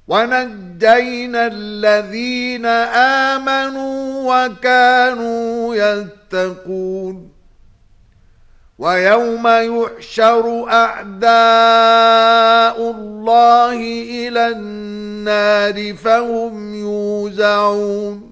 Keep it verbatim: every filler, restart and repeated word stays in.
ونجينا الذين آمنوا وكانوا يتقون ويوم يحشر أعداء الله إلى النار فهم يوزعون